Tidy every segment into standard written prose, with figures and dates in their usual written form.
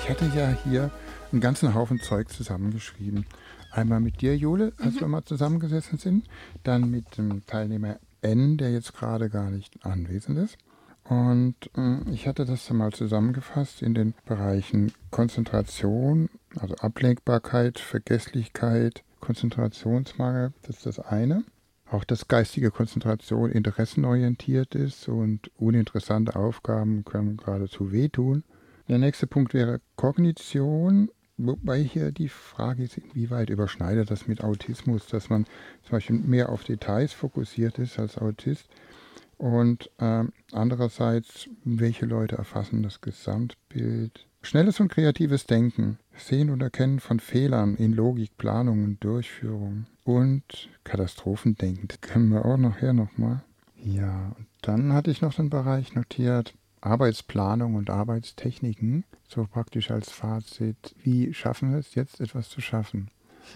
Ich hatte ja hier einen ganzen Haufen Zeug zusammengeschrieben. Einmal mit dir, Jule, als wir mal zusammengesessen sind. Dann mit dem Teilnehmer N, der jetzt gerade gar nicht anwesend ist. Und ich hatte das dann mal zusammengefasst in den Bereichen Konzentration, also Ablenkbarkeit, Vergesslichkeit, Konzentrationsmangel, das ist das eine. Auch dass geistige Konzentration interessenorientiert ist und uninteressante Aufgaben können geradezu wehtun. Der nächste Punkt wäre Kognition, wobei hier die Frage ist, inwieweit überschneidet das mit Autismus, dass man zum Beispiel mehr auf Details fokussiert ist als Autist. Und andererseits, welche Leute erfassen das Gesamtbild? Schnelles und kreatives Denken, Sehen und Erkennen von Fehlern in Logik, Planung und Durchführung und Katastrophendenken. Das können wir auch nachher nochmal. Ja, und dann hatte ich noch den Bereich notiert, Arbeitsplanung und Arbeitstechniken, so praktisch als Fazit. Wie schaffen wir es jetzt, etwas zu schaffen?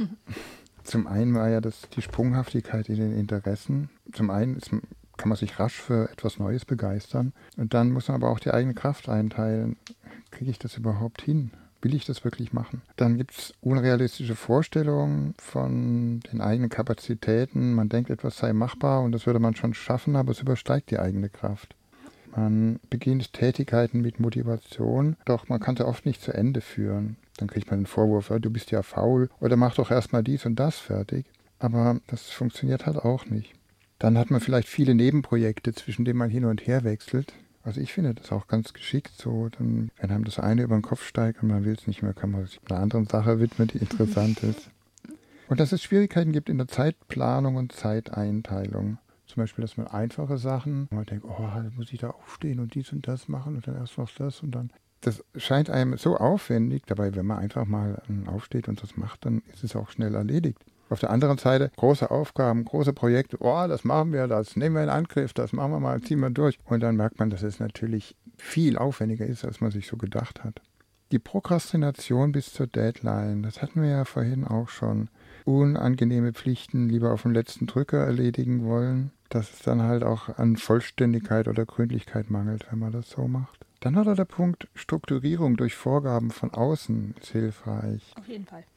Zum einen war ja das die Sprunghaftigkeit in den Interessen. Zum einen kann man sich rasch für etwas Neues begeistern. Und dann muss man aber auch die eigene Kraft einteilen. Kriege ich das überhaupt hin? Will ich das wirklich machen? Dann gibt es unrealistische Vorstellungen von den eigenen Kapazitäten. Man denkt, etwas sei machbar und das würde man schon schaffen, aber es übersteigt die eigene Kraft. Man beginnt Tätigkeiten mit Motivation, doch man kann sie oft nicht zu Ende führen. Dann kriegt man den Vorwurf, du bist ja faul oder mach doch erstmal dies und das fertig. Aber das funktioniert halt auch nicht. Dann hat man vielleicht viele Nebenprojekte, zwischen denen man hin und her wechselt. Also ich finde das auch ganz geschickt so. Dann, wenn einem das eine über den Kopf steigt und man will es nicht mehr, kann man sich einer anderen Sache widmen, die interessant ist. Und dass es Schwierigkeiten gibt in der Zeitplanung und Zeiteinteilung. Zum Beispiel, dass man einfache Sachen, man denkt, oh, da muss ich da aufstehen und dies und das machen und dann erst noch das und dann. Das scheint einem so aufwendig, dabei, wenn man einfach mal aufsteht und das macht, dann ist es auch schnell erledigt. Auf der anderen Seite große Aufgaben, große Projekte, oh, das machen wir, das nehmen wir in Angriff, das machen wir mal, ziehen wir durch. Und dann merkt man, dass es natürlich viel aufwendiger ist, als man sich so gedacht hat. Die Prokrastination bis zur Deadline, das hatten wir ja vorhin auch schon. Unangenehme Pflichten lieber auf den letzten Drücker erledigen wollen, dass es dann halt auch an Vollständigkeit oder Gründlichkeit mangelt, wenn man das so macht. Dann hat er der Punkt, Strukturierung durch Vorgaben von außen ist hilfreich. Auf jeden Fall.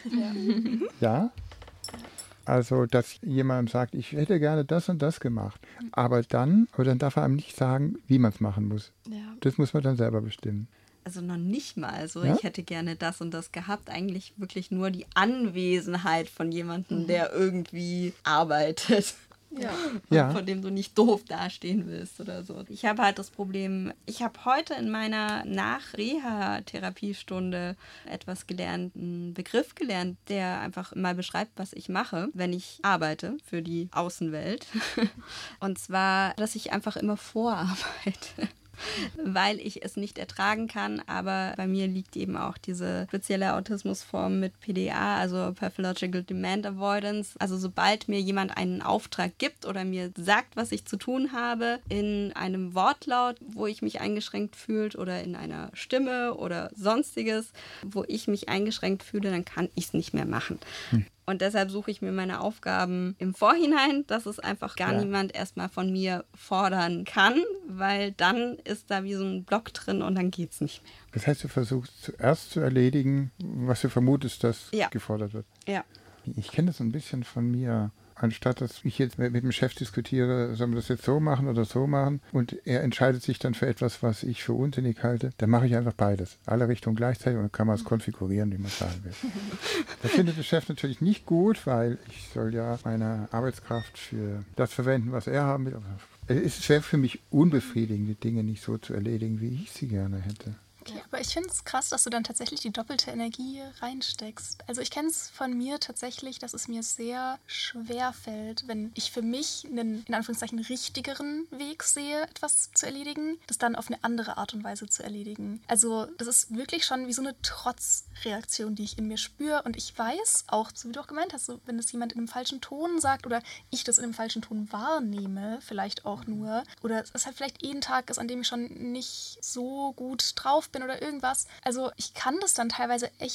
Ja? Also, dass jemand sagt, ich hätte gerne das und das gemacht. Aber dann darf er einem nicht sagen, wie man es machen muss. Ja. Das muss man dann selber bestimmen. Also noch nicht mal so, Ja? ich hätte gerne das und das gehabt. Eigentlich wirklich nur die Anwesenheit von jemandem, der irgendwie arbeitet. Ja. Von dem du nicht doof dastehen willst oder so. Ich habe halt das Problem, ich habe heute in meiner Nach-Reha-Therapiestunde etwas gelernt, einen Begriff gelernt, der einfach mal beschreibt, was ich mache, wenn ich arbeite für die Außenwelt. Und zwar, dass ich einfach immer vorarbeite. Weil ich es nicht ertragen kann, aber bei mir liegt eben auch diese spezielle Autismusform mit PDA, also Pathological Demand Avoidance. Also sobald mir jemand einen Auftrag gibt oder mir sagt, was ich zu tun habe, in einem Wortlaut, wo ich mich eingeschränkt fühle oder in einer Stimme oder sonstiges, wo ich mich eingeschränkt fühle, dann kann ich es nicht mehr machen. Und deshalb suche ich mir meine Aufgaben im Vorhinein, dass es einfach gar niemand erstmal von mir fordern kann, weil dann ist da wie so ein Block drin und dann geht's nicht mehr. Das heißt, du versuchst zuerst zu erledigen, was du vermutest, dass gefordert wird. Ja. Ich kenne das ein bisschen von mir. Anstatt dass ich jetzt mit dem Chef diskutiere, sollen wir das jetzt so machen oder so machen und er entscheidet sich dann für etwas, was ich für unsinnig halte, dann mache ich einfach beides. Alle Richtungen gleichzeitig und dann kann man es konfigurieren, wie man es haben will. Das findet der Chef natürlich nicht gut, weil ich soll ja meine Arbeitskraft für das verwenden, was er haben will. Aber es wäre für mich unbefriedigend, die Dinge nicht so zu erledigen, wie ich sie gerne hätte. Okay, aber ich finde es krass, dass du dann tatsächlich die doppelte Energie reinsteckst. Also ich kenne es von mir tatsächlich, dass es mir sehr schwer fällt, wenn ich für mich einen, in Anführungszeichen, richtigeren Weg sehe, etwas zu erledigen, das dann auf eine andere Art und Weise zu erledigen. Also das ist wirklich schon wie so eine Trotzreaktion, die ich in mir spüre. Und ich weiß auch, so wie du auch gemeint hast, so, wenn das jemand in einem falschen Ton sagt oder ich das in einem falschen Ton wahrnehme, vielleicht auch nur, oder es halt vielleicht ein Tag ist, an dem ich schon nicht so gut drauf bin oder irgendwas. Also ich kann das dann teilweise echt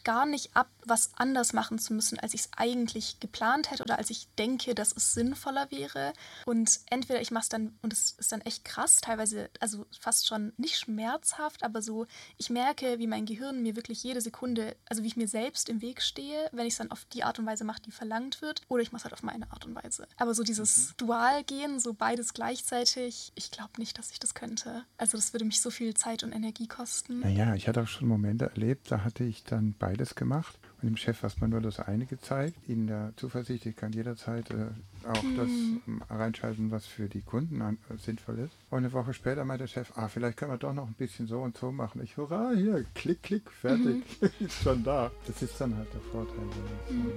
gar nicht ab, was anders machen zu müssen, als ich es eigentlich geplant hätte oder als ich denke, dass es sinnvoller wäre. Und entweder ich mache es dann, und es ist dann echt krass, teilweise, also fast schon nicht schmerzhaft, aber so, ich merke, wie mein Gehirn mir wirklich jede Sekunde, also wie ich mir selbst im Weg stehe, wenn ich es dann auf die Art und Weise mache, die verlangt wird, oder ich mache es halt auf meine Art und Weise. Aber so dieses Dualgehen, so beides gleichzeitig, ich glaube nicht, dass ich das könnte. Also das würde mich so viel Zeit und Energie kosten. Naja, ich hatte auch schon Momente erlebt, da hatte ich dann beides gemacht und dem Chef erstmal nur das eine gezeigt. In der Zuversicht, ich kann jederzeit auch das reinschalten, was für die Kunden sinnvoll ist. Und eine Woche später meinte der Chef, vielleicht können wir doch noch ein bisschen so und so machen. Ich, hurra, hier, klick, klick, fertig, ist schon da. Das ist dann halt der Vorteil, wenn man